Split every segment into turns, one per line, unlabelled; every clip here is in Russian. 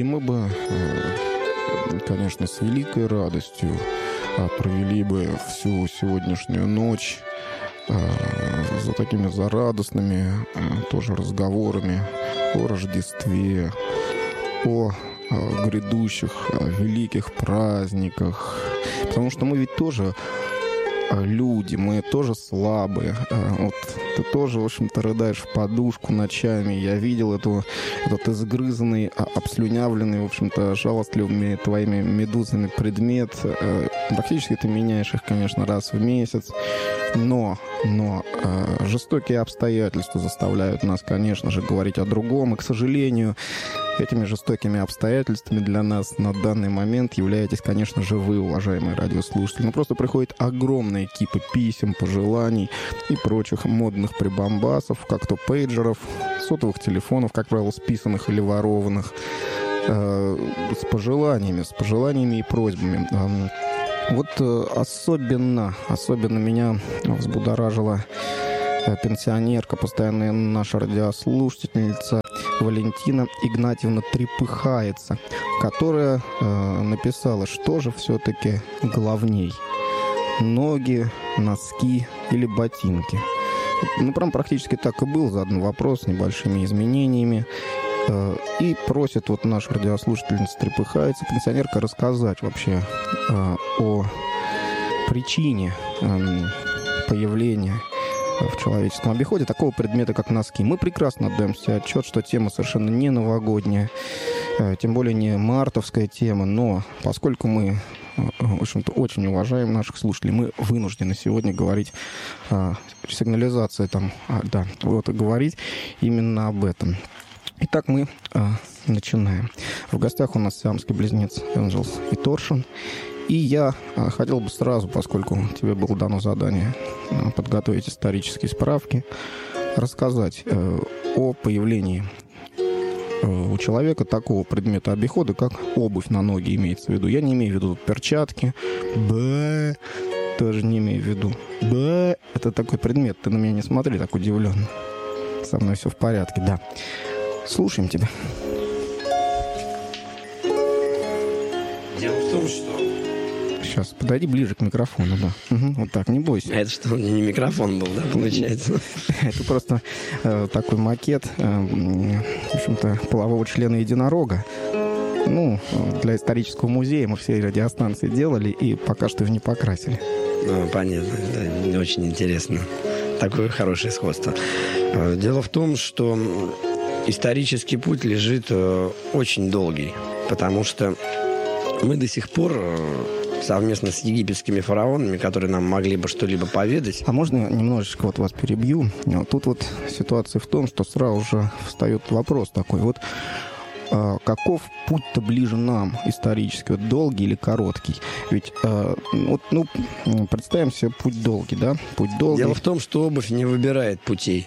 И мы бы, конечно, с великой радостью провели бы всю сегодняшнюю ночь за такими зарадостными тоже разговорами о Рождестве, о грядущих великих праздниках. Потому что мы ведь тоже люди, мы тоже слабые. Вот ты тоже, в общем-то, рыдаешь в подушку ночами. Я видел этот изгрызанный, обслюнявленный, в общем-то, жалостливыми твоими медузами предмет. Практически ты меняешь их, конечно, раз в месяц. Но жестокие обстоятельства заставляют нас, конечно же, говорить о другом. И, к сожалению, этими жестокими обстоятельствами для нас на данный момент являетесь, конечно же, вы, уважаемые радиослушатели. Просто приходят огромные кипы писем, пожеланий и прочих модных прибамбасов, как то пейджеров, сотовых телефонов, как правило, списанных или ворованных, с пожеланиями и просьбами. Вот особенно меня взбудоражила пенсионерка, постоянная наша радиослушательница Валентина Игнатьевна Трепыхается, которая написала, что же все-таки главней: ноги, носки или ботинки. Ну, прям практически так и был, задан вопрос с небольшими изменениями. И просит вот наша радиослушательница Трепыхается, пенсионерка, рассказать вообще о причине появления в человеческом обиходе такого предмета, как носки. Мы прекрасно отдаем себе отчет, что тема совершенно не новогодняя, тем более не мартовская тема, но поскольку мы, в общем-то, очень уважаем наших слушателей, мы вынуждены сегодня говорить сигнализация говорить именно об этом. Итак, мы начинаем. В гостях у нас сиамский близнец Энджелс и Торшин. И я хотел бы сразу, поскольку тебе было дано задание подготовить исторические справки, рассказать о появлении у человека такого предмета обихода, как обувь на ноги, имеется в виду. Я не имею в виду перчатки. Тоже не имею в виду. Это такой предмет. Ты на меня не смотри так удивленно. Со мной все в порядке, да. Слушаем тебя.
Дело в том, что...
Сейчас, подойди ближе к микрофону, да. Угу, вот так, не бойся.
А это что, не микрофон был, да, получается?
Это просто такой макет, в общем-то, полового члена единорога. Ну, для исторического музея мы все радиостанции делали и пока что их не покрасили.
Ну, понятно, да, очень интересно. Такое хорошее сходство. Дело в том, что исторический путь лежит очень долгий, потому что мы до сих пор совместно с египетскими фараонами, которые нам могли бы что-либо поведать.
А можно немножечко вот вас перебью? Тут вот ситуация в том, что сразу же встает вопрос такой. Вот каков путь-то ближе нам исторически? Вот долгий или короткий? Ведь, представим себе путь долгий, да? Путь долгий.
Дело в том, что обувь не выбирает путей.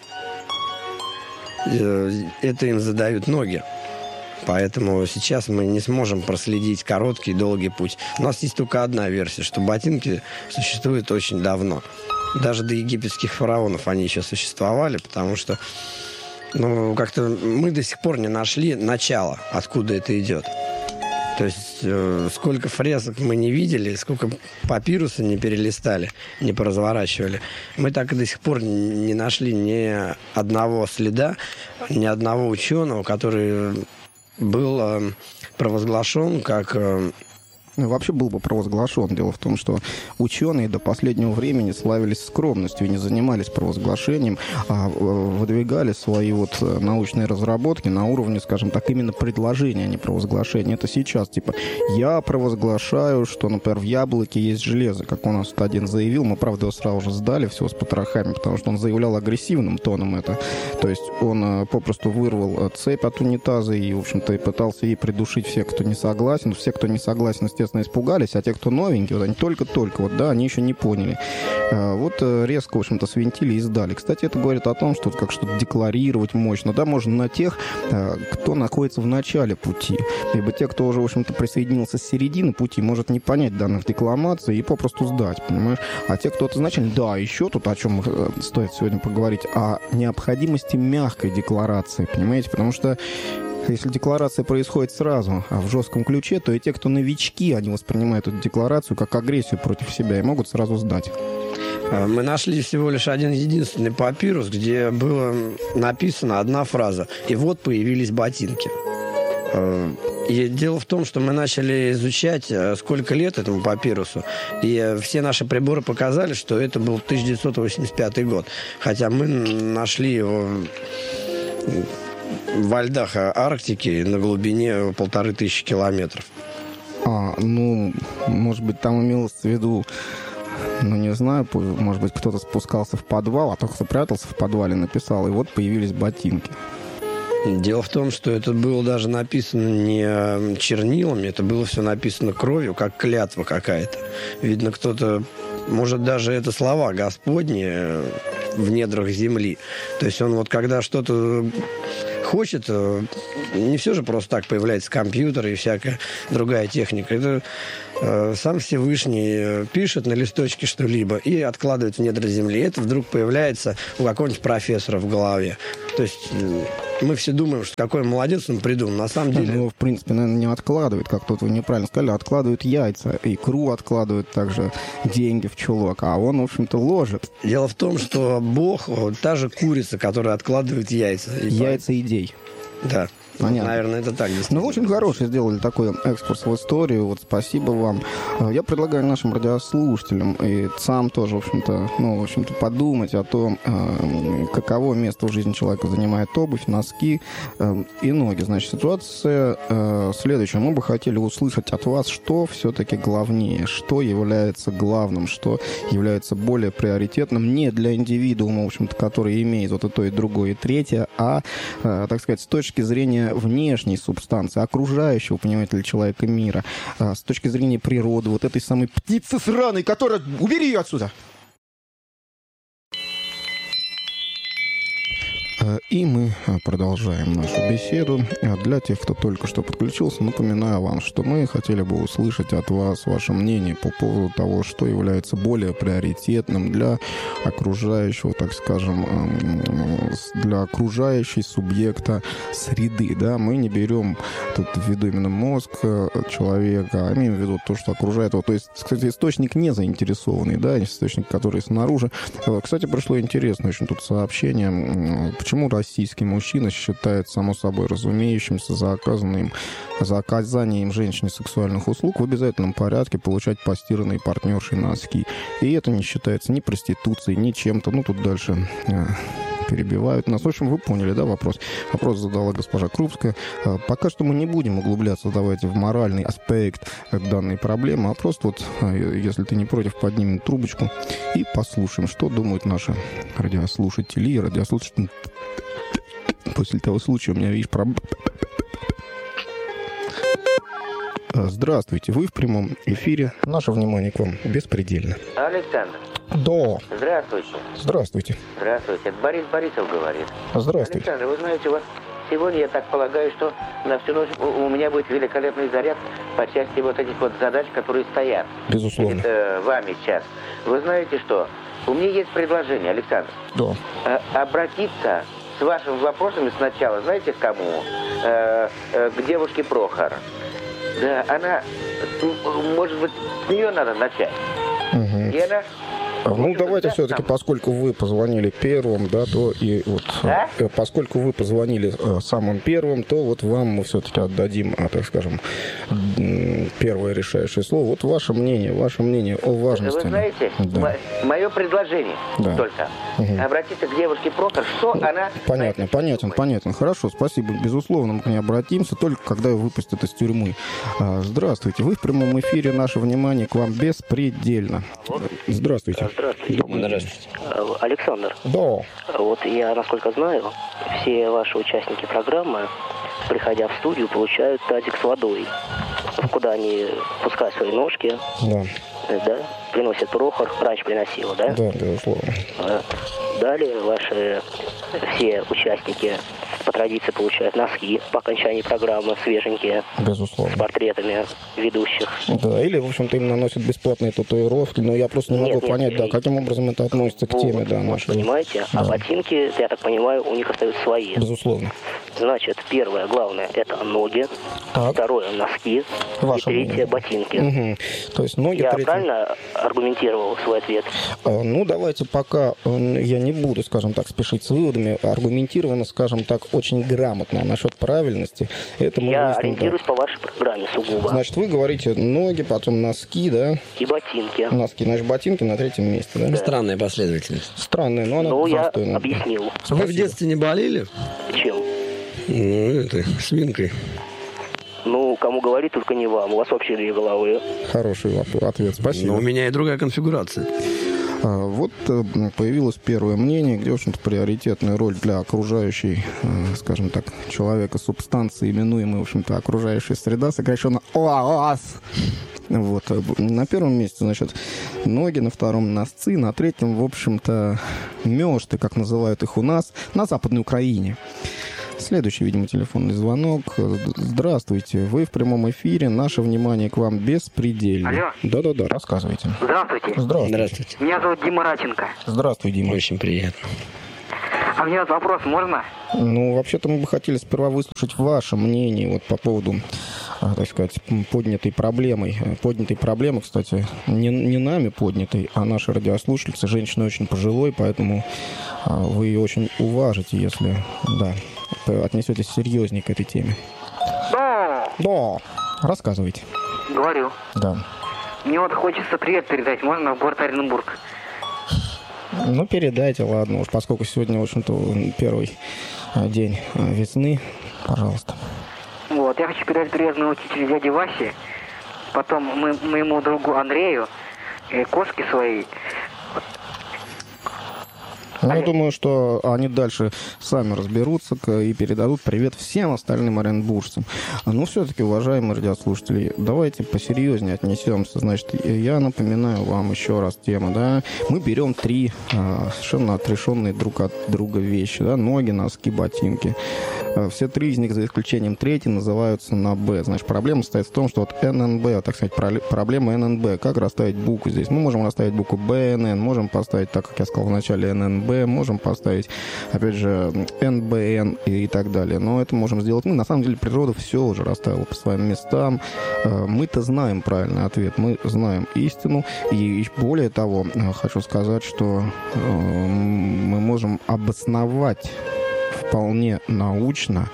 Это им задают ноги. Поэтому сейчас мы не сможем проследить короткий, долгий путь. У нас есть только одна версия, что ботинки существуют очень давно. Даже до египетских фараонов они еще существовали, потому что как-то мы до сих пор не нашли начала, откуда это идет. То есть сколько фресок мы не видели, сколько папируса не перелистали, не поразворачивали, мы так и до сих пор не нашли ни одного следа, ни одного ученого, который был провозглашен как...
Вообще был бы провозглашен. Дело в том, что ученые до последнего времени славились скромностью и не занимались провозглашением, а выдвигали свои вот научные разработки на уровне, скажем так, именно предложения, а не провозглашения. Это сейчас, типа, я провозглашаю, что, например, в яблоке есть железо, как у нас тут один заявил. Мы, правда, его сразу же сдали, все с потрохами, потому что он заявлял агрессивным тоном это. То есть он попросту вырвал цепь от унитаза и, в общем-то, и пытался ей придушить всех, кто не согласен. Все, кто не согласен, естественно, испугались, а те, кто новенькие, вот они только-только, вот, да, они еще не поняли. Вот резко, в общем-то, свинтили и сдали. Кстати, это говорит о том, что как что-то декларировать мощно, да, можно на тех, кто находится в начале пути. Ибо те, кто уже, в общем-то, присоединился с середины пути, может не понять данных декламаций и попросту сдать, понимаешь? А те, кто изначально, да, еще тут, о чем стоит сегодня поговорить, о необходимости мягкой декларации, понимаете? Потому что если декларация происходит сразу, а в жестком ключе, то и те, кто новички, они воспринимают эту декларацию как агрессию против себя и могут сразу сдать.
Мы нашли всего лишь один единственный папирус, где была написана одна фраза. И вот появились ботинки. И дело в том, что мы начали изучать, сколько лет этому папирусу. И все наши приборы показали, что это был 1985 год. Хотя мы нашли его во льдах Арктики на глубине 1500 километров.
Может быть, там имелось в виду, не знаю, может быть, кто-то спускался в подвал, а тот, кто прятался в подвале, написал, и вот появились ботинки.
Дело в том, что это было даже написано не чернилами, это было все написано кровью, как клятва какая-то. Видно, кто-то, может, даже это слова Господни в недрах земли. То есть он вот когда что-то хочет, не все же просто так появляется компьютер и всякая другая техника. Это сам Всевышний пишет на листочке что-либо и откладывает в недра земли. Это вдруг появляется у какого-нибудь профессора в голове. То есть мы все думаем, что какой молодец он придумал. На самом деле...
в принципе, наверное, не откладывает, как тут вы неправильно сказали, откладывают яйца, икру откладывают, также деньги в чулок, а он, в общем-то, ложит.
Дело в том, что Бог, та же курица, которая откладывает яйца.
Яйца идей.
Да. Понятно. Наверное, это так.
Очень хороший сделали такой экскурс в историю. Вот спасибо вам. Я предлагаю нашим радиослушателям и сам тоже, в общем-то, подумать о том, каково место в жизни человека занимает обувь, носки и ноги. Значит, ситуация следующая. Мы бы хотели услышать от вас, что все-таки главнее, что является главным, что является более приоритетным не для индивидуума, в общем-то, который имеет вот и то, и другое, и третье, а, так сказать, с точки зрения внешней субстанции, окружающего, понимаете ли, человека мира, с точки зрения природы, вот этой самой птицы сраной, которая... Убери ее отсюда! И мы продолжаем нашу беседу. Для тех, кто только что подключился, напоминаю вам, что мы хотели бы услышать от вас ваше мнение по поводу того, что является более приоритетным для окружающего, так скажем, для окружающей субъекта среды. Да? Мы не берем тут в виду именно мозг человека, а имеем в виду то, что окружает его. То есть, кстати, источник не заинтересованный, да, источник, который снаружи. Кстати, пришло интересное очень тут сообщение. Почему российский мужчина считает само собой разумеющимся за оказание им женщине сексуальных услуг в обязательном порядке получать постиранные партнершей носки? И это не считается ни проституцией, ни чем-то. Тут дальше перебивают нас. В общем, вы поняли, да, вопрос? Вопрос задала госпожа Крупская. Пока что мы не будем углубляться, давайте, в моральный аспект данной проблемы, а просто если ты не против, поднимем трубочку и послушаем, что думают наши радиослушатели и радиослушатели. После того случая у меня, видишь, Здравствуйте, вы в прямом эфире. Наше внимание к вам беспредельно.
Александр.
Да.
Здравствуйте.
Здравствуйте.
Здравствуйте. Это Борис Борисов говорит.
Здравствуйте.
Александр, вы знаете, вот сегодня, я так полагаю, что на всю ночь у меня будет великолепный заряд по части вот этих вот задач, которые стоят.
Безусловно.
Перед вами сейчас. Вы знаете что? У меня есть предложение, Александр.
Да.
Обратиться с вашими вопросами сначала, знаете, к кому? К девушке Прохор. Да, она, может быть, с нее надо начать.
Угу.
И она...
давайте все-таки, поскольку вы позвонили первым, да, то и вот, поскольку вы позвонили самым первым, то вот вам мы все-таки отдадим, так скажем, первое решающее слово. Вот ваше мнение о важности.
Вы знаете, да. Мое предложение только обратиться к девушке Прохор, что она...
Понятно. Хорошо, спасибо. Безусловно, мы к ней обратимся, только когда ее выпустят из тюрьмы. Здравствуйте, вы в прямом эфире, наше внимание к вам беспредельно. Здравствуйте.
Здравствуйте. Александр.
Да.
Вот я, насколько знаю, все ваши участники программы, приходя в студию, получают тазик с водой, куда они пускают свои ножки. Да. Приносит Прохор. Раньше приносила, да?
Да, безусловно.
Далее ваши все участники по традиции получают носки по окончании программы, свеженькие.
Безусловно.
С портретами ведущих.
Да, или, в общем-то, им наносят бесплатные татуировки, но я просто не могу понять, каким образом это относится к теме, да, нашей.
Понимаете? Да. А ботинки, я так понимаю, у них остаются свои.
Безусловно.
Значит, первое, главное, это ноги.
Так.
Второе, носки.
Ваше
и третье,
мнение.
ботинки.
Угу. То есть ноги...
Я
третье...
правильно аргументировал свой ответ?
Ну, давайте пока я не буду, скажем так, спешить с выводами. Аргументированно, скажем так, очень грамотно. Насчет правильности, это мы
Я
выясним,
ориентируюсь по вашей программе сугубо.
Значит, вы говорите ноги, потом носки, да?
И ботинки.
Носки, значит, ботинки на третьем месте, да?
Странная последовательность.
Странная, но она
Ну, я
застойная.
объяснил.
Вы в детстве не болели?
Чем?
Свинкой.
Ну, кому говорить, только не вам. У вас вообще 2 головы.
Хороший ответ, спасибо.
Но у меня и другая конфигурация.
Вот появилось первое мнение, где, в общем-то, приоритетная роль для окружающей, скажем так, человека субстанции, именуемой, в общем-то, окружающая среда, сокращенно ОАС. Вот. На первом месте, значит, ноги, на втором носки, на третьем, в общем-то, мёшты, как называют их у нас, на Западной Украине. Следующий, видимо, телефонный звонок. Здравствуйте, вы в прямом эфире. Наше внимание к вам беспредельно.
Алло.
Да-да-да, рассказывайте.
Здравствуйте.
Здравствуйте.
Меня зовут Дима Радченко.
Здравствуй, Дима.
Очень приятно.
А мне вот вопрос можно?
Ну, вообще-то мы бы хотели сперва выслушать ваше мнение вот по поводу, так сказать, поднятой проблемы, кстати, не нами поднятой, а нашей радиослушательницы. Женщина очень пожилой, поэтому вы ее очень уважите, если, да, отнесетесь серьезнее к этой теме. Да, рассказывайте.
Говорю.
Да.
Мне вот хочется привет передать. Можно в город Оренбург?
Ну, передайте, ладно уж, поскольку сегодня, в общем-то, первый день весны, пожалуйста.
Вот, я хочу передать привет моему учителю дяде Васе, потом моему другу Андрею, кошке своей.
Ну, я думаю, что они дальше сами разберутся и передадут привет всем остальным оренбуржцам. Но все-таки, уважаемые радиослушатели, давайте посерьезнее отнесемся. Значит, я напоминаю вам еще раз тему, да. Мы берем 3 совершенно отрешенные друг от друга вещи, да, ноги, носки, ботинки. Все 3 из них, за исключением 3-й, называются на «Б». Значит, проблема состоит в том, что вот ННБ, так сказать, проблема ННБ. Как расставить букву здесь? Мы можем расставить букву БНН, можем поставить, так как я сказал в начале, ННБ, можем поставить, опять же, НБН и так далее. Но это можем сделать мы. На самом деле природа все уже расставила по своим местам. Мы-то знаем правильный ответ, мы знаем истину. И более того, хочу сказать, что мы можем обосновать вполне научно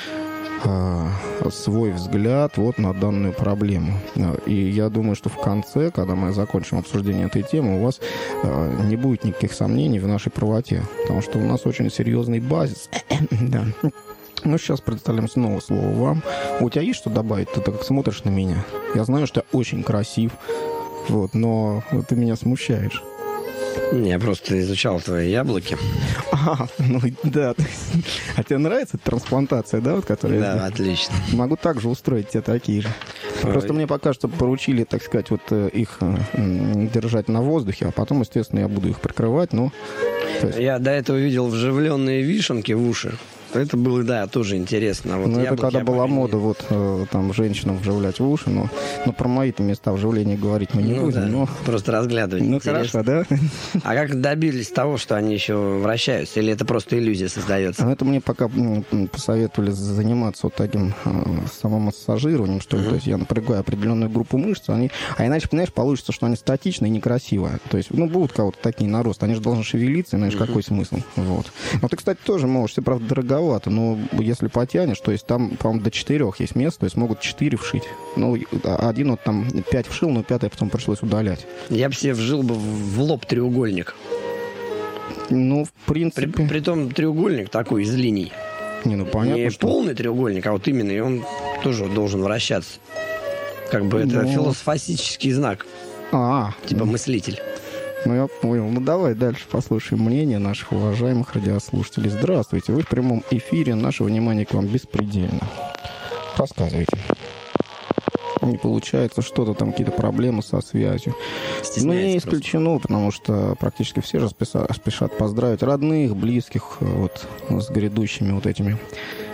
свой взгляд вот на данную проблему. И я думаю, что в конце, когда мы закончим обсуждение этой темы, у вас не будет никаких сомнений в нашей правоте, потому что у нас очень серьезный базис. Да. Ну, сейчас представляем снова слово вам. У тебя есть что добавить? Ты так смотришь на меня. Я знаю, что я очень красив, вот, но ты меня смущаешь.
Я просто изучал твои яблоки.
Ну да. А тебе нравится трансплантация, да, вот, которая?
Да, отлично.
Могу также устроить тебе такие же. Просто мне пока что поручили, так сказать, вот их держать на воздухе, а потом, естественно, я буду их прикрывать, но...
Я до этого видел вживленные вишенки в уши. Это было, да, тоже интересно. Вот
это когда была мода, вот там женщинам вживлять в уши, но про мои-то места вживления говорить мы не будем.
Да,
но...
просто разглядывать.
Ну,
интересно.
хорошо, да?
А как добились того, что они еще вращаются? Или это просто иллюзия создается?
Это мне пока посоветовали заниматься вот таким самомассажированием, что ли. То есть я напрягаю определенную группу мышц, а иначе, понимаешь, получится, что они статичные и некрасивые. То есть, будут кого-то такие наросты, они же должны шевелиться, иначе какой смысл? Вот. Но ты, кстати, тоже можешь, тебе, правда, дороговато, но если потянешь, то есть там, по-моему, до 4 есть мест, то есть могут 4 вшить. Ну, один вот там 5 вшил, но 5 потом пришлось удалять.
Я бы себе вжил бы в лоб треугольник.
Ну, в принципе...
Притом треугольник такой из линий.
Понятно,
не
что...
полный треугольник, а вот именно, и он тоже должен вращаться. Как бы это философический знак. Типа мыслитель.
Ну, я понял. Ну, давай дальше послушаем мнение наших уважаемых радиослушателей. Здравствуйте. Вы в прямом эфире. Наше внимание к вам беспредельно. Рассказывайте. Не получается, что-то там, какие-то проблемы со связью. Не исключено, потому что практически все же спешат поздравить родных, близких вот с грядущими вот этими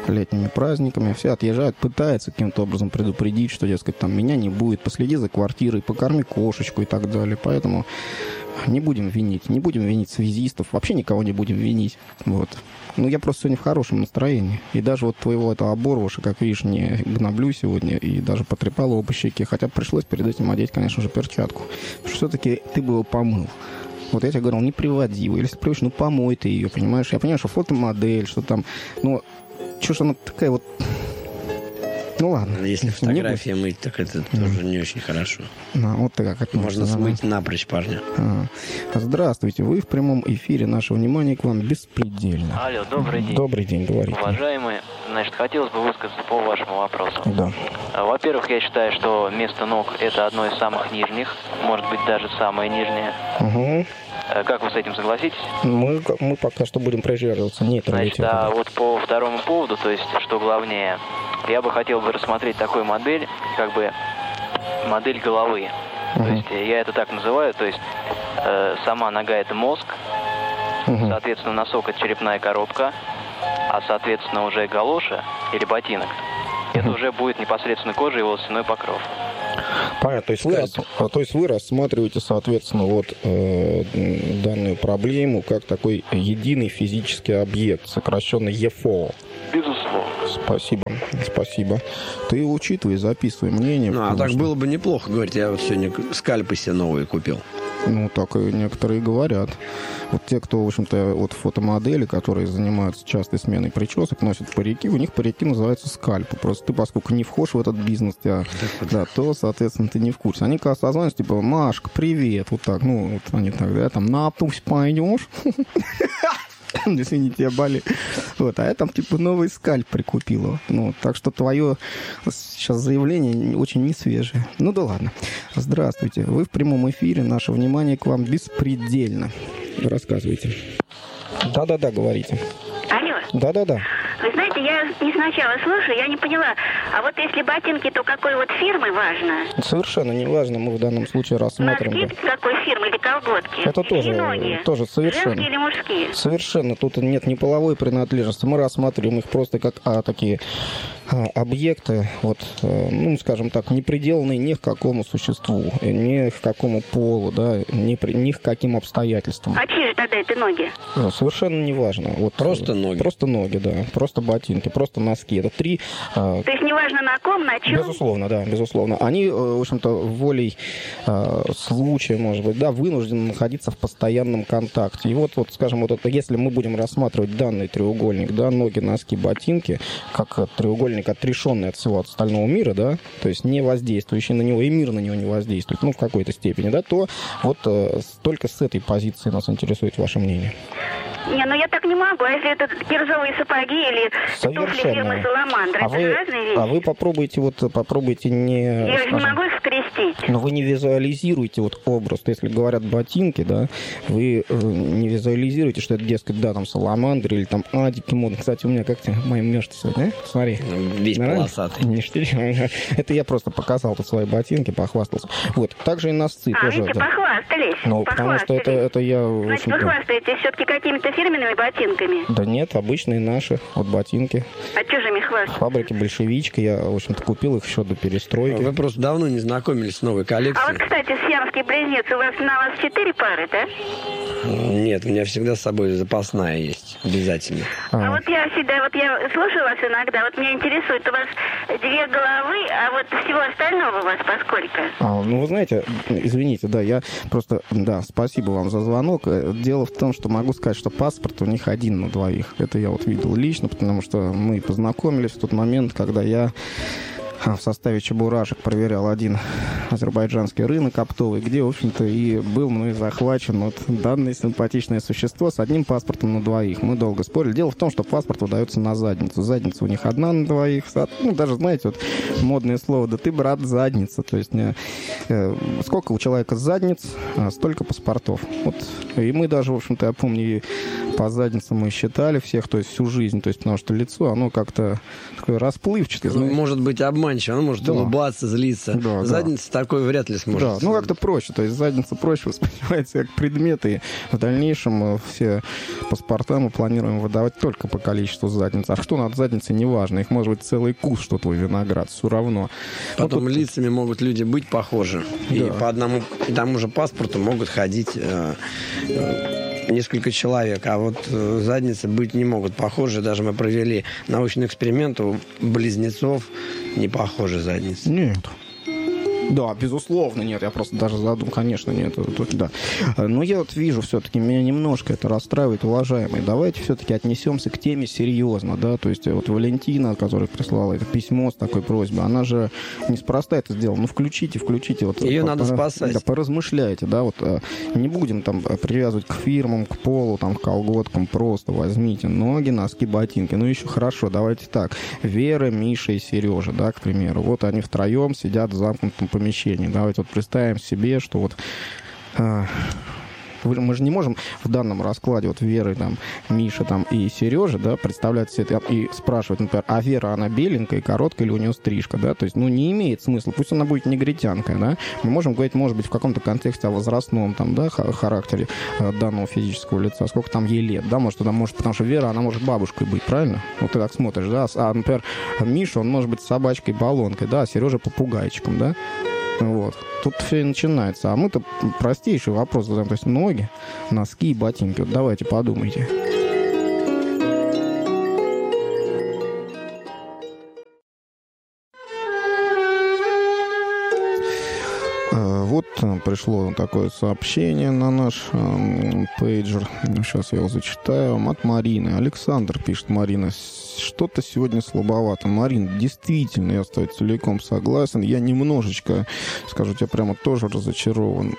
летними праздниками. Все отъезжают, пытаются каким-то образом предупредить, что, дескать, там меня не будет, последи за квартирой, покорми кошечку и так далее. Поэтому не будем винить связистов, вообще никого не будем винить. Вот. Ну, я просто сегодня в хорошем настроении. И даже вот твоего этого оборвыша, как видишь, не гноблю сегодня, и даже потрепал его по щеке. Хотя пришлось перед этим одеть, конечно же, перчатку. Потому что все-таки ты бы его помыл. Вот я тебе говорил, не приводи его. Если ты приводишь, ну, помой ты ее, понимаешь? Я понимаю, что фотомодель, что там... Ну, что ж она такая вот... Ну, ладно.
Если фотографии мыть, так это тоже не очень хорошо.
Вот ты как
можно смыть напрочь парня.
Здравствуйте, вы в прямом эфире. Наше внимание к вам беспредельно.
Алло, добрый день.
Добрый день, говорите.
Уважаемые, значит, хотелось бы высказаться по вашему вопросу.
Да.
Во-первых, я считаю, что место ног – это одно из самых нижних, может быть, даже самое нижнее.
Угу.
Как вы с этим согласитесь?
Мы пока что будем придерживаться нейтралитета.
Значит, а вот по второму поводу, то есть, что главнее, я бы хотел бы рассмотреть такую модель, как бы модель головы. То есть, я это так называю, то есть, сама нога – это мозг, соответственно, носок – это черепная коробка, а, соответственно, уже галоша или ботинок – это уже будет непосредственно кожа и волосяной покров.
Понятно. То есть вы рассматриваете, соответственно, вот данную проблему как такой единый физический объект, сокращенно ЕФО.
Безусловно.
Спасибо. Ты учитывай, записывай мнение.
Ну, а так было бы неплохо, говорить, я вот сегодня скальпы себе новые купил.
Ну, так и некоторые говорят. Вот те, кто, в общем-то, вот фотомодели, которые занимаются частой сменой причесок, носят парики, у них парики называются скальпы. Просто ты, поскольку не вхож в этот бизнес, да, то, соответственно, ты не в курсе. Они когда созвонятся, типа, Машка, привет, вот так, ну, вот они так, да, там, на пусть пойдешь. Извините, я болею. Вот, а я там, типа, новый скальп прикупила. Ну, так что твое сейчас заявление очень несвежее. Ну да ладно. Здравствуйте. Вы в прямом эфире. Наше внимание к вам беспредельно. Рассказывайте. Да-да-да, говорите.
Алло.
Да-да-да.
Вы знаете, я не сначала слушаю, я не поняла. А вот если ботинки, то какой вот фирмы важно?
Совершенно не важно. Мы в данном случае рассматриваем...
Носки какой фирмы или колготки?
Это
ноги?
тоже совершенно...
Женские или мужские?
Совершенно. Тут нет ни половой принадлежности. Мы рассматриваем их просто как такие объекты, вот, ну, скажем так, не приделанные ни к какому существу, ни к какому полу, да, ни к каким обстоятельствам.
А чьи же тогда это ноги?
Совершенно не важно. Вот,
просто ноги?
Просто ноги, да. Просто ботинки, просто носки. Это три...
То есть не важно на ком, на чем?
Безусловно, да, безусловно. Они, в общем-то, волей случая, может быть, да, вынуждены находиться в постоянном контакте. И вот, скажем, вот это, если мы будем рассматривать данный треугольник, да, ноги, носки, ботинки, как треугольник, отрешенный от всего остального мира, да, то есть не воздействующий на него, и мир на него не воздействует, ну, в какой-то степени, да, то вот только с этой позиции нас интересует ваше мнение.
Не, ну я так не могу. А если это кирзовые сапоги или туфли фирмы Саламандра, это же разные вещи.
А вы попробуйте не...
Я же не могу их скрестить.
Но вы не визуализируете вот образ. То есть, если говорят ботинки, да, вы не визуализируете, что это, дескать, да, там Саламандра или там Адики модно. Кстати, у меня как ты мои мёшь сегодня, смотри.
Весь полосатый.
Это я просто показал тут свои ботинки, похвастался. Вот, также и носки тоже.
Видите, похвастались.
Ну, потому что это я...
Значит, вы хвастаетесь все-таки какими-то фирменными ботинками?
Да нет, обычные наши, вот ботинки.
А что же ими хвастать?
Фабрики «Большевичка», я, в общем-то, купил их еще до перестройки.
Вы просто давно не знакомились с новой коллекцией.
А вот, кстати, сиамский близнец, на вас 4 пары, да?
Нет, у меня всегда с собой запасная есть, обязательно.
А вот я слушаю вас иногда, вот меня интересует, у вас 2 головы, а вот всего остального у вас поскольку?
Ну, вы знаете, извините, да, я просто, да, спасибо вам за звонок. Дело в том, что могу сказать, что паспорт у них один на двоих. Это я вот видел лично, потому что мы познакомились в тот момент, когда я в составе чебурашек проверял один азербайджанский рынок оптовый, где, в общем-то, и был мной захвачен вот данное симпатичное существо с одним паспортом на двоих. Мы долго спорили. Дело в том, что паспорт выдается на задницу. Задница у них одна на двоих. Ну, даже, знаете, вот модное слово, да ты, брат, задница. То есть сколько у человека задниц, столько паспортов. Вот. И мы даже, в общем-то, я помню, по задницам мы считали всех, то есть всю жизнь. То есть потому что лицо, оно как-то такое расплывчатое.
Может быть обманчиво, оно может улыбаться, злиться.
Да,
задница такое вряд ли сможет.
Да, ну как-то проще. То есть задница проще воспринимается как предмет, и в дальнейшем все паспорта мы планируем выдавать только по количеству задниц. А что над задницей, неважно. Их может быть целый куст, что твой виноград. Все равно.
Потом лицами могут люди быть похожи. Да. И по одному и тому же паспорту могут ходить несколько человек, а вот задницы быть не могут похожи. Даже мы провели научный эксперимент, у близнецов не похожи задницы.
Нет. Да, безусловно, нет. Я просто даже задумал, конечно, нет. Да. Но я вот вижу все-таки, меня немножко это расстраивает, уважаемые. Давайте все-таки отнесемся к теме серьезно, да. То есть вот Валентина, которая прислала это письмо с такой просьбой, она же неспроста это сделала. Ну, включите. Вот,
ее надо спасать.
Да, поразмышляйте, да. Вот не будем там привязывать к фирмам, к полу, там, к колготкам. Просто возьмите ноги, носки, ботинки. Ну, еще хорошо, давайте так. Вера, Миша и Сережа, да, к примеру. Вот они втроем сидят в замкнутом помещении. Давайте вот представим себе, что вот мы же не можем в данном раскладе вот Веры, там, Миша там, и Сережа, да, представлять себе это и спрашивать, например, а Вера, она беленькая, короткая или у нее стрижка, да, то есть, ну, не имеет смысла, пусть она будет негритянкой, да, мы можем говорить, может быть, в каком-то контексте о возрастном, там, да, характере данного физического лица, сколько там ей лет, да, может, потому что Вера, она может бабушкой быть, правильно? Вот ты так смотришь, да, а, например, Миша, он может быть собачкой-баллонкой, да, а Сережа попугайчиком, да. Вот. Тут все и начинается. А мы-то простейший вопрос задаем. То есть ноги, носки и ботинки. Вот давайте подумайте. Вот пришло такое сообщение на наш пейджер. Сейчас я его зачитаю. От Марины. Александр пишет, Марина, что-то сегодня слабовато. Марина, действительно, я с тобой целиком согласен. Я немножечко, скажу тебе прямо, тоже разочарован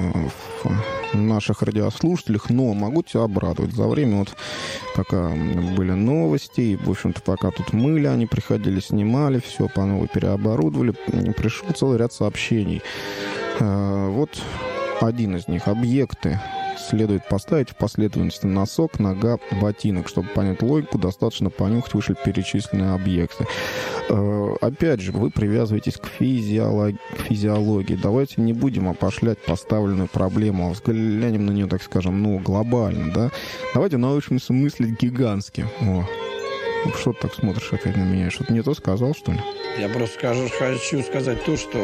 в наших радиослушателях, но могу тебя обрадовать. За время вот пока были новости, и, в общем-то, пока тут мыли, они приходили, снимали, все по новой переоборудовали, пришел целый ряд сообщений. Вот один из них. Объекты следует поставить в последовательности носок, нога, ботинок. Чтобы понять логику, достаточно понюхать вышеперечисленные объекты. Опять же, вы привязываетесь к физиологии. Давайте не будем опошлять поставленную проблему, а взглянем на нее, так скажем, ну, глобально, да. Давайте научимся мыслить гигантски. О. Что ты так смотришь опять на меня? Что-то не то сказал, что ли?
Я просто хочу сказать то, что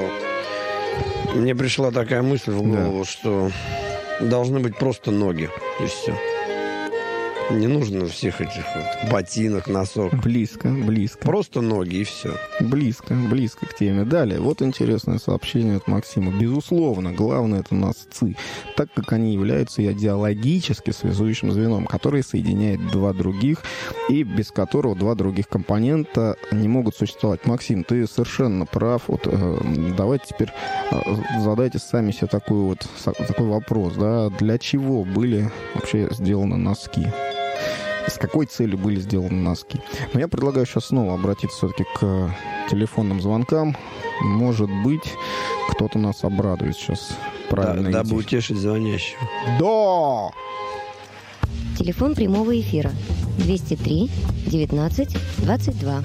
мне пришла такая мысль в голову, да, что должны быть просто ноги, и все. Не нужно всех этих вот ботинок, носок.
Близко.
Просто ноги, и все.
Близко к теме. Далее, вот интересное сообщение от Максима. Безусловно, главное это носцы, так как они являются идеологически связующим звеном, который соединяет два других, и без которого два других компонента не могут существовать. Максим, ты совершенно прав. Вот, давайте теперь задайте сами себе такой вопрос. Да? Для чего были вообще сделаны носки? С какой целью были сделаны носки? Но я предлагаю сейчас снова обратиться все-таки к телефонным звонкам. Может быть, кто-то нас обрадует сейчас. Правильно.
Дабы утешить звонящего.
Да!
Телефон прямого эфира 203 19 22.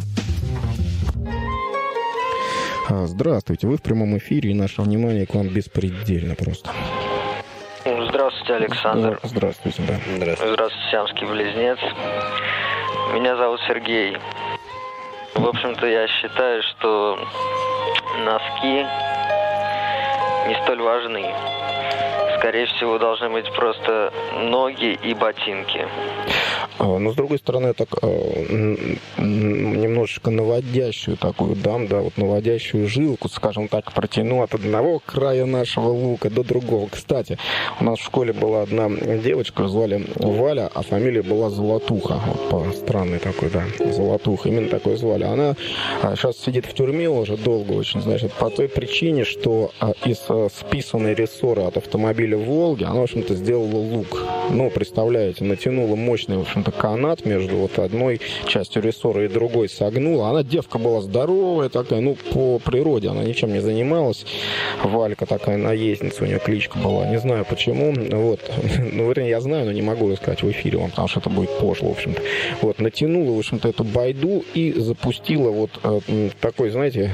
Здравствуйте, вы в прямом эфире, и наше внимание к вам беспредельно просто.
Здравствуйте, Александр.
Здравствуйте, да.
Здравствуйте, сиамский близнец. Меня зовут Сергей. В общем-то, я считаю, что носки не столь важны. Скорее всего, должны быть просто ноги и ботинки.
Но, с другой стороны, так немножечко наводящую такую дам, да, вот наводящую жилку, скажем так, протяну от одного края нашего лука до другого. Кстати, у нас в школе была одна девочка, звали Валя, а фамилия была Золотуха. Вот по странной такой, да, Золотуха, именно такой звали. Она сейчас сидит в тюрьме уже долго очень, значит, по той причине, что из списанной рессоры от автомобиля Волги она, в общем-то, сделала лук. Ну, представляете, натянула мощный, в общем-то, канат между вот одной частью рессора и другой, согнула. Она девка была здоровая такая, ну, по природе она ничем не занималась. Валька такая наездница, у нее кличка была, не знаю почему. Вот. Ну, вернее, я знаю, но не могу рассказать в эфире вам, потому что это будет пошло, в общем-то. Вот, натянула, в общем-то, эту байду и запустила вот такой, знаете,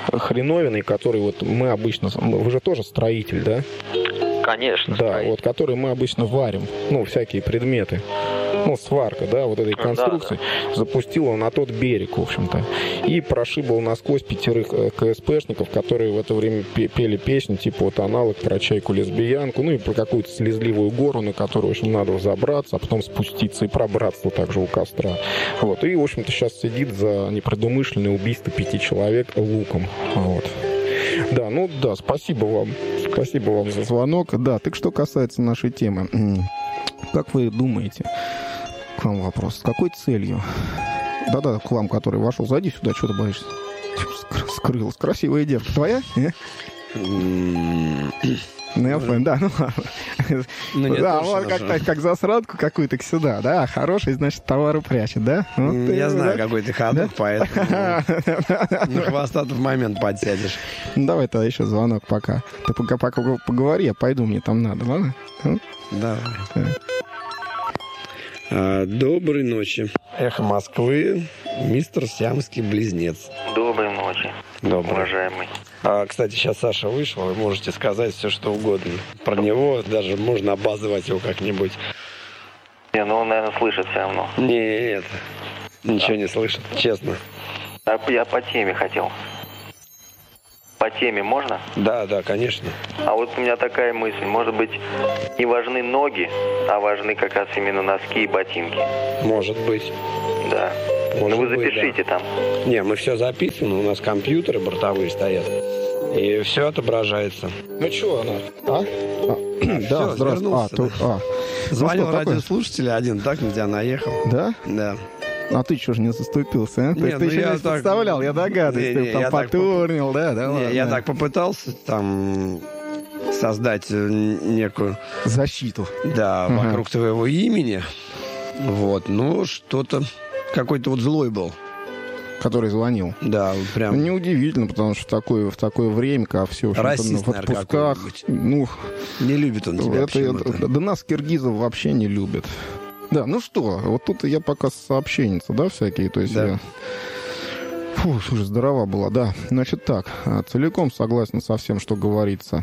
хреновиной, который вот мы обычно... Вы же тоже строитель, да?
Конечно.
Да,
строитель.
вот который мы обычно варим, ну, всякие предметы. Ну, сварка, да, вот этой конструкции, да. Запустила на тот берег, в общем-то. И прошибла насквозь 5 КСПшников, которые в это время пели песни, типа вот аналог про чайку-лесбиянку, ну и про какую-то слезливую гору, на которую, в общем, надо взобраться, а потом спуститься, и про братство также у костра. Вот. И, в общем-то, сейчас сидит за непредумышленное убийство 5 человек луком. Вот. Да, ну да, спасибо вам. Спасибо вам за звонок. Да, так что касается нашей темы. Как вы думаете, к вам вопрос, с какой целью? Да-да, к вам, который вошел, зайди сюда, что ты боишься? Скрылась. Красивая девка. Твоя? Ну, я понял, да, ну ладно. Да, вот как засранку какую-то сюда, да, хороший, значит, товары прячет, да?
Я знаю, какой ты ходок, поэтому на хвостатый момент подсядешь.
Давай тогда еще звонок пока. Ты пока поговори, я пойду, мне там надо, ладно?
Давай. Доброй ночи. Эхо Москвы, мистер Сиамский близнец.
Доброй ночи, уважаемый.
Кстати, сейчас Саша вышел, вы можете сказать все, что угодно про него, даже можно обозвать его как-нибудь.
Не, ну он, наверное, слышит все равно.
Нет, ничего не слышит, честно.
Я по теме хотел. По теме можно?
Да, конечно.
А вот у меня такая мысль. Может быть, не важны ноги, а важны как раз именно носки и ботинки.
Может быть.
Да.
Может
вы запишите
быть,
там.
Не, мы все записано, у нас компьютеры бортовые стоят. И все отображается. Ну что она?
Да, здравствуй.
Звонил радиослушатель один, так на тебя наехал.
Да?
Да.
А ты что ж не заступился, а? То есть ты еще не представлял, я догадываюсь, ты там потурнил, да?
Не, я так попытался там создать некую...
защиту.
Да, вокруг твоего имени. Вот, ну что-то... Какой-то вот злой был.
Который звонил.
Да, прям.
Неудивительно, потому что в такое время, когда все в отпусках. Ну,
не любит он тебя.
Да нас, киргизов, вообще не любят. Да, ну что, вот тут я пока сообщенница, да, всякие, то есть я... Фу, слушай, здорова была, да. Значит так, целиком согласен со всем, что говорится.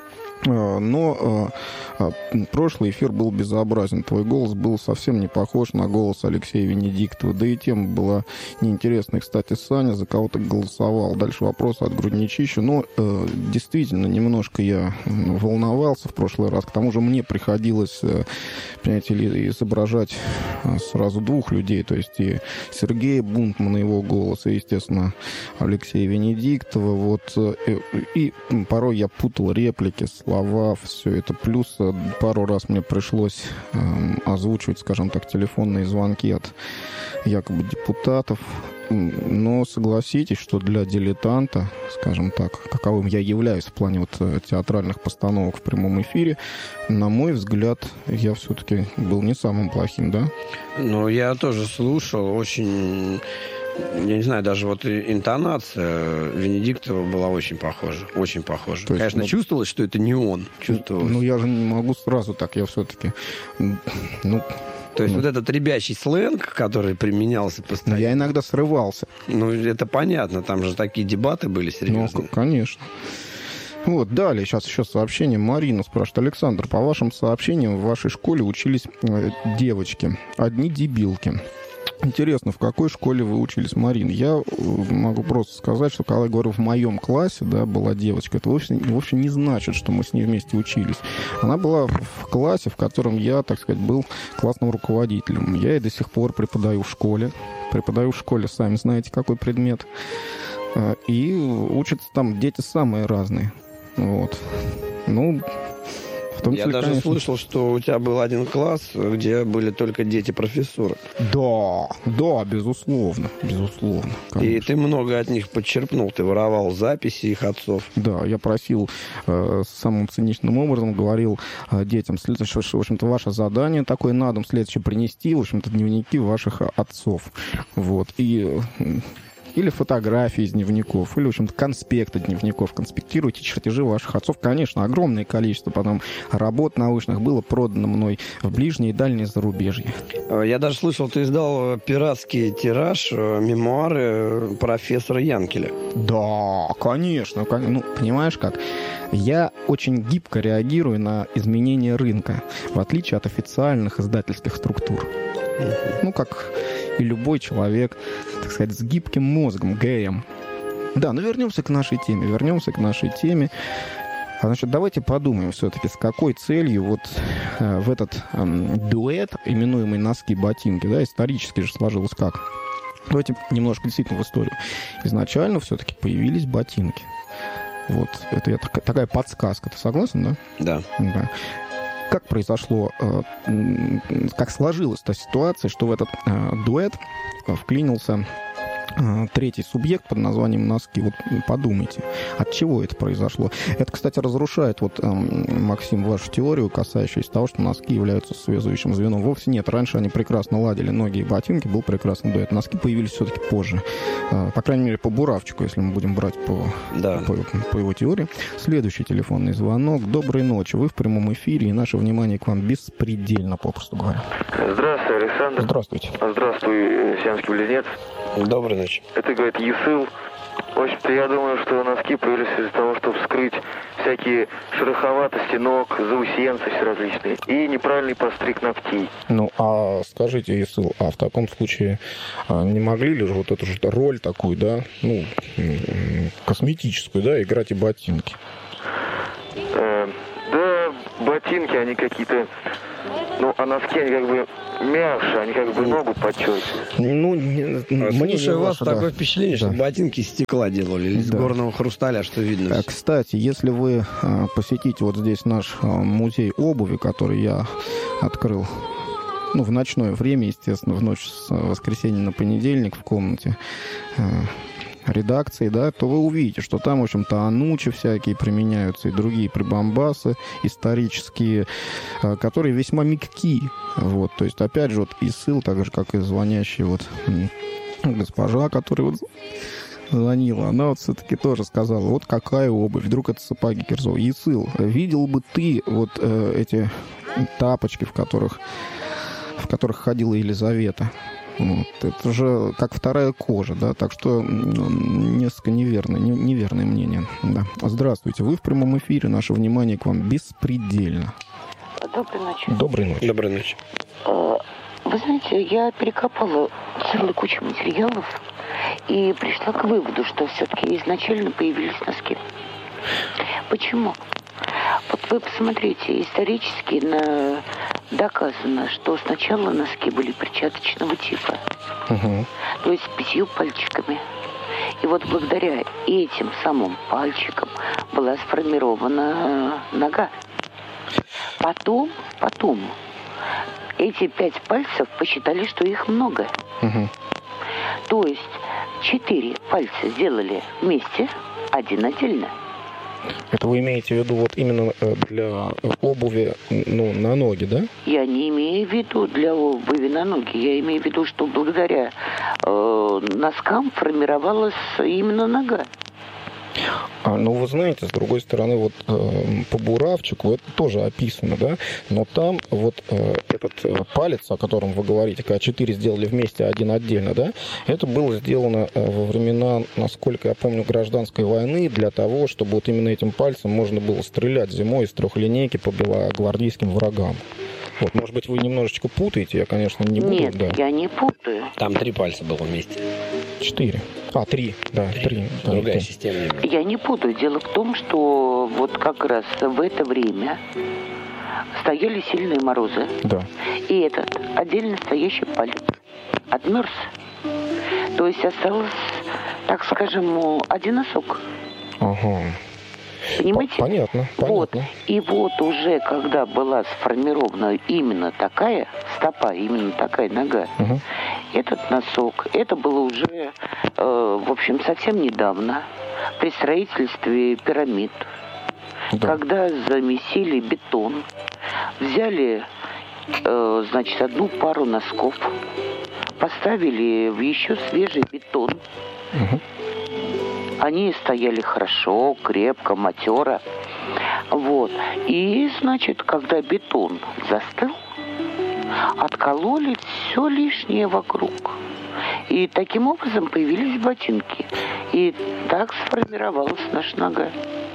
Но прошлый эфир был безобразен. Твой голос был совсем не похож на голос Алексея Венедиктова. Да и тема была неинтересной. Кстати, Саня за кого-то голосовал. Дальше вопрос от Грудничища. Но действительно, немножко я волновался в прошлый раз. К тому же мне приходилось, понимаете ли, изображать сразу 2 людей. То есть и Сергея Бунтмана, его голос, и, естественно, Алексея Венедиктова. Вот, и порой я путал реплики, слова, все это. Плюс пару раз мне пришлось озвучивать, скажем так, телефонные звонки от якобы депутатов. Но согласитесь, что для дилетанта, скажем так, каковым я являюсь в плане вот театральных постановок в прямом эфире, на мой взгляд, я все-таки был не самым плохим, да?
Ну, я тоже слушал, очень... Я не знаю, даже вот интонация Венедиктова была очень похожа. Очень похожа. То есть, конечно, чувствовалось, что это не он. Чувствовалось.
Ну, я же не могу сразу так. Я все-таки...
То есть вот этот ребячий сленг, который применялся постоянно...
Я иногда срывался.
Ну, это понятно. Там же такие дебаты были серьезные.
Ну, конечно. Вот, далее, сейчас еще сообщение. Марина спрашивает: Александр, по вашим сообщениям, в вашей школе учились девочки. Одни дебилки. Интересно, в какой школе вы учились, Марин? Я могу просто сказать, что когда я говорю в моем классе, да, была девочка, это вовсе не значит, что мы с ней вместе учились. Она была в классе, в котором я, так сказать, был классным руководителем. Я и до сих пор преподаю в школе. Преподаю в школе, сами знаете, какой предмет. И учатся там дети самые разные. Вот. Ну...
Я даже слышал, что у тебя был один класс, где были только дети-профессоры.
Да, безусловно, конечно.
И ты много от них подчерпнул, ты воровал записи их отцов.
Да, я просил самым циничным образом, говорил детям, что, в общем-то, ваше задание такое на дом следующее принести, в общем-то, дневники ваших отцов. Вот, и... или фотографии из дневников, или, в общем-то, конспекты дневников. Конспектируйте чертежи ваших отцов. Конечно, огромное количество потом работ научных было продано мной в ближнее и дальнее зарубежье.
Я даже слышал, ты издал пиратский тираж, мемуары профессора Янкеля.
Да, конечно. Ну, понимаешь как? Я очень гибко реагирую на изменения рынка, в отличие от официальных издательских структур. Ну, как и любой человек, так сказать, с гибким мозгом, геем. Да, но вернемся к нашей теме. Значит, давайте подумаем все-таки, с какой целью вот в этот дуэт, именуемый носки-ботинки, да, исторически же сложилось как? Давайте немножко действительно в историю. Изначально все-таки появились ботинки. Вот, это такая подсказка. Ты согласен, да? Да. Как произошло, как сложилась та ситуация, что в этот дуэт вклинился третий субъект под названием носки. Вот подумайте, от чего это произошло. Это, кстати, разрушает, вот, Максим, вашу теорию, касающуюся того, что носки являются связующим звеном. Вовсе нет. Раньше они прекрасно ладили ноги и ботинки, был прекрасный дуэт. Носки появились все-таки позже. По крайней мере, по Буравчику, если мы будем брать по его теории. Следующий телефонный звонок. Доброй ночи. Вы в прямом эфире, и наше внимание к вам беспредельно, попросту говоря.
Здравствуй, Александр.
Здравствуйте.
Здравствуй, сиамский близнец.
Доброй ночи.
Это, говорит, Есыл. В общем-то, я думаю, что носки появились из-за того, чтобы скрыть всякие шероховатости ног, заусенцы все различные и неправильный постриг ногтей.
Ну, а скажите, Есыл, а в таком случае не могли ли же вот эту же роль такую, да, ну, косметическую, да, играть и ботинки?
Да, ботинки, они какие-то... Ну, а носки, они как бы мягче, они как бы ногу подчеркивают.
Ну, мне
у вас такое впечатление, что ботинки из стекла делали, или из горного хрусталя, что видно.
Кстати, если вы посетите вот здесь наш музей обуви, который я открыл, ну, в ночное время, естественно, в ночь с воскресенья на понедельник в комнате редакции, да, то вы увидите, что там, в общем-то, анучи всякие применяются и другие прибамбасы исторические, которые весьма мягки. Вот, то есть, опять же, вот Есыл, так же, как и звонящий вот госпожа, которая вот звонила, она вот все-таки тоже сказала, вот какая обувь, вдруг это сапоги Кирзова. Есыл, видел бы ты вот эти тапочки, в которых ходила Елизавета? Вот. Это же как вторая кожа, да, так что несколько неверное мнение. Да. Здравствуйте, вы в прямом эфире, наше внимание к вам беспредельно.
Доброй ночи.
Доброй ночи.
Доброй ночи.
Вы знаете, я перекопала целую кучу материалов и пришла к выводу, что все-таки изначально появились носки. Почему? Вот вы посмотрите, исторически доказано, что сначала носки были перчаточного типа, то есть с 5 пальчиками. И вот благодаря этим самым пальчикам была сформирована нога. Потом эти 5 пальцев посчитали, что их много. То есть 4 пальца сделали вместе, 1 отдельно.
Это вы имеете в виду вот именно для обуви, ну, на ноги, да?
Я не имею в виду для обуви на ноги. Я имею в виду, что благодаря носкам формировалась именно нога.
Ну, вы знаете, с другой стороны, вот по Буравчику это тоже описано, да, но там вот этот палец, о котором вы говорите, когда 4 сделали вместе, а 1 отдельно, да, это было сделано во времена, насколько я помню, гражданской войны, для того, чтобы вот именно этим пальцем можно было стрелять зимой из трехлинейки по белогвардейским врагам. Вот, может быть, вы немножечко путаете, я, конечно, не буду.
Нет,
да.
Я не путаю.
Там 3 пальца было вместе.
4. 3, да, 3.
Другая система.
Я не путаю. Дело в том, что вот как раз в это время стояли сильные морозы. Да. И этот отдельно стоящий палец отмерз. То есть осталось, так скажем, 1 носок.
Ага.
Понимаете?
Понятно.
Вот. И вот уже когда была сформирована именно такая стопа, именно такая нога, этот носок, это было уже, в общем, совсем недавно, при строительстве пирамид, когда замесили бетон, взяли, значит, 1 пару носков, поставили в еще свежий бетон, Они стояли хорошо, крепко, матеро. Вот. И, значит, когда бетон застыл, откололи все лишнее вокруг. И таким образом появились ботинки. И так сформировалась наша нога.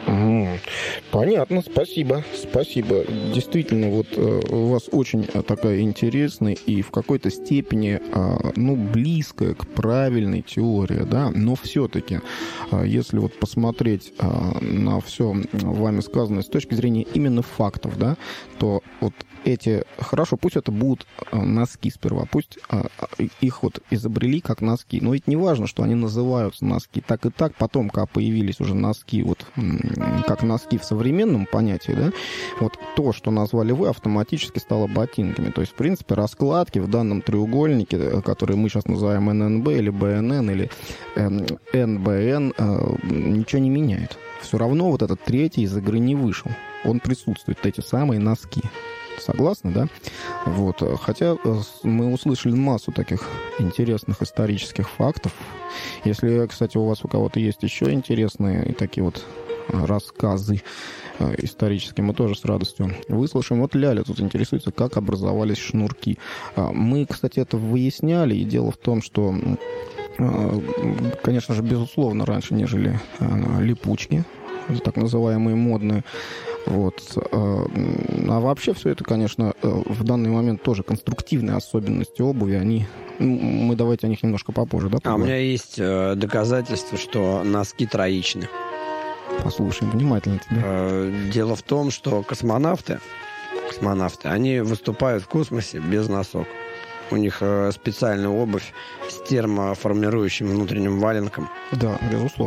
Понятно, спасибо. Спасибо. Действительно, вот у вас очень такая интересная и в какой-то степени, близкая к правильной теории, да, но все-таки, если вот посмотреть на все вами сказанное с точки зрения именно фактов, да, то вот эти, хорошо, пусть это будут носки сперва, пусть их вот изобрели как носки, но ведь не важно, что они называются носки, так и так, потом, когда появились уже носки, вот как носки в современном понятии, да, вот то, что назвали вы, автоматически стало ботинками, то есть, в принципе, раскладки в данном треугольнике, который мы сейчас называем ННБ или БНН или НБН, ничего не меняет. Все равно вот этот третий из игры не вышел, он присутствует, эти самые носки. Согласны, да? Вот. Хотя мы услышали массу таких интересных исторических фактов. Если, кстати, у кого-то есть еще интересные такие вот рассказы исторические, мы тоже с радостью выслушаем. Вот Ляля тут интересуется, как образовались шнурки. Мы, кстати, это выясняли, и дело в том, что, конечно же, безусловно, раньше нежели липучки, так называемые модные. Вот. А вообще все это, конечно, в данный момент тоже конструктивные особенности обуви. Мы давайте о них немножко попозже, да?
У меня есть доказательства, что носки троичны.
Послушаем внимательно тебя.
Дело в том, что космонавты, они выступают в космосе без носок. У них специальная обувь с термоформирующим внутренним валенком.
Да, безусловно.